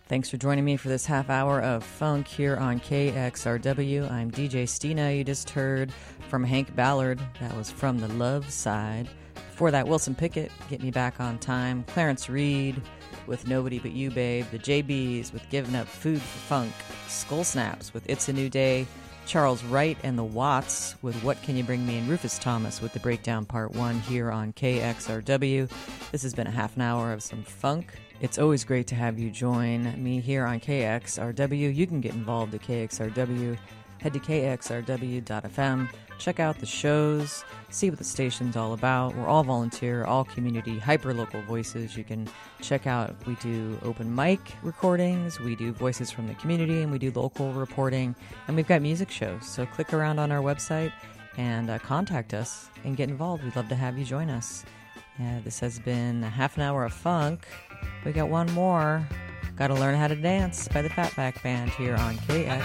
Thanks for joining me for this half hour of funk here on KXRW. I'm DJ Stina. You just heard from Hank Ballard. That was From the Love Side. Before that, Wilson Pickett, Get Me Back on Time. Clarence Reed with Nobody But You, Babe. The JBs with Giving Up Food for Funk. Skull Snaps with It's a New Day. Charles Wright and the Watts with What Can You Bring Me? And Rufus Thomas with The Breakdown Part 1 here on KXRW. This has been a half an hour of some funk. It's always great to have you join me here on KXRW. You can get involved at KXRW. Head to kxrw.fm. Check out the shows. See what the station's all about. We're all volunteer, all community, hyper-local voices. You can check out, we do open mic recordings, we do voices from the community, and we do local reporting. And we've got music shows. So click around on our website and contact us and get involved. We'd love to have you join us. This has been a half an hour of funk. We got one more. Gotta Learn How to Dance by the Fatback Band here on KX.